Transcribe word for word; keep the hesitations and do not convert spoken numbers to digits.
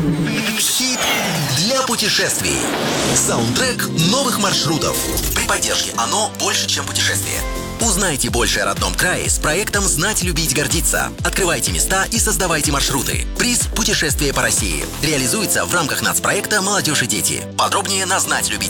Хит для путешествий. Саундтрек новых маршрутов. При поддержке ОНО «Больше, чем путешествие». Узнайте больше о родном крае с проектом «Знать, любить, гордиться». Открывайте места и создавайте маршруты. Приз «Путешествие по России» реализуется в рамках нацпроекта «Молодежь и дети». Подробнее на знать любить